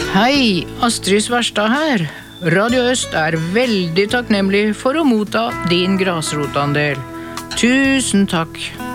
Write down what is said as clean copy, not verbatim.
Hei, Astrid Svarstad her. Radio Øst veldig takknemlig for å motta din grasrotandel. Tusen takk.